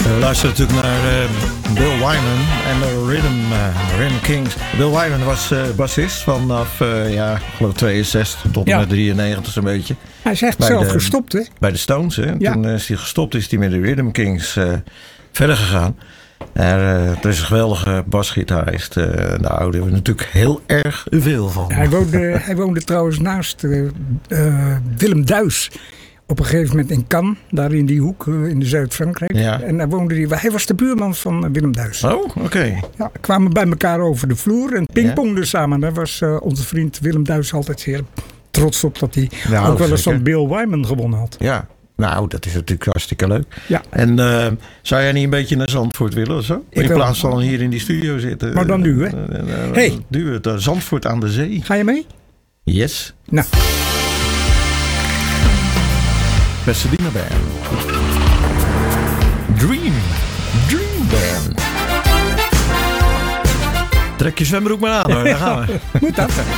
We luisteren natuurlijk naar Bill Wyman en de Rhythm Kings. Bill Wyman was bassist vanaf geloof 62 tot en met 93 zo'n beetje. Hij is echt zelf gestopt, hè? Bij de Stones, hè? Ja. Toen is hij gestopt, is hij met de Rhythm Kings verder gegaan. Er is een geweldige basgitarist. Daar houden we natuurlijk heel erg veel van. Hij woonde trouwens naast Willem Duis. Op een gegeven moment in Cannes, daar in die hoek in de Zuid-Frankrijk. Ja. En daar woonde hij was de buurman van Willem Duis. Oh, oké. Ja, kwamen bij elkaar over de vloer en pingpongden samen. Daar was onze vriend Willem Duis altijd zeer trots op dat hij ook wel eens van Bill Wyman gewonnen had. Ja, nou dat is natuurlijk hartstikke leuk. Ja. En zou jij niet een beetje naar Zandvoort willen of zo? In plaats van hier in die studio zitten. Maar dan nu, hè? Duwen het Zandvoort aan de zee. Ga je mee? Yes. Nou. Pasadena Band. Dream Band. Trek je zwembroek maar aan hoor, daar gaan we. Moet dat.